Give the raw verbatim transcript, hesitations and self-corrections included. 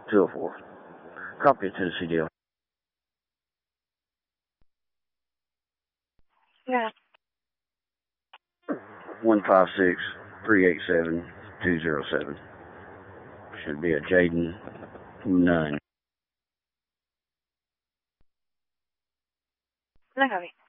two oh four. Copy to the C D L. Yeah. one five six, three eight seven, two zero seven. Should be a Jaden Nunn. No copy.